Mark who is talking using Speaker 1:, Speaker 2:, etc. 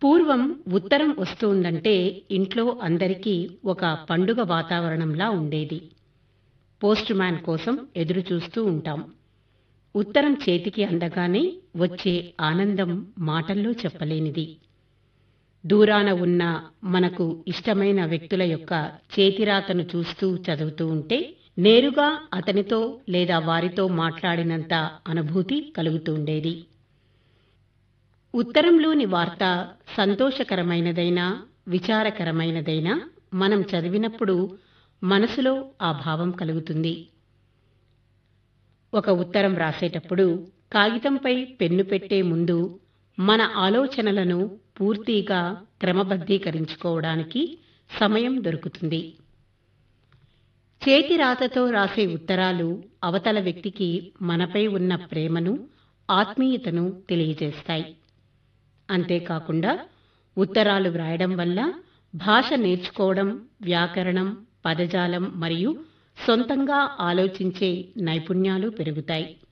Speaker 1: పూర్వం ఉత్తరం వస్తుందంటే ఇంట్లో అందరికీ ఒక పండుగ వాతావరణంలా ఉండేది. పోస్ట్ మ్యాన్ కోసం ఎదురు చూస్తూ ఉంటాం. ఉత్తరం చేతికి అందగానే వచ్చే ఆనందం మాటల్లో చెప్పలేనిది. దూరాన ఉన్న మనకు ఇష్టమైన వ్యక్తుల యొక్క చేతిరాతను చూస్తూ చదువుతూ ఉంటే నేరుగా అతనితో లేదా వారితో మాట్లాడినంత అనుభూతి కలుగుతుండేది. ఉత్తరంలోని వార్త సంతోషకరమైనదైనా విచారకరమైనదైనా మనం చదివినప్పుడు మనసులో ఆ భావం కలుగుతుంది. ఒక ఉత్తరం రాసేటప్పుడు కాగితంపై పెన్ను పెట్టే ముందు మన ఆలోచనలను పూర్తిగా క్రమబద్ధీకరించుకోవడానికి సమయం దొరుకుతుంది. చేతి రాతతో రాసే ఉత్తరాలు అవతల వ్యక్తికి మనపై ఉన్న ప్రేమను, ఆత్మీయతను తెలియజేస్తాయి. అంతేకాకుండా ఉత్తరాలు వ్రాయడం వల్ల భాష నేర్చుకోవడం, వ్యాకరణం, పదజాలం మరియు సొంతంగా ఆలోచించే నైపుణ్యాలు పెరుగుతాయి.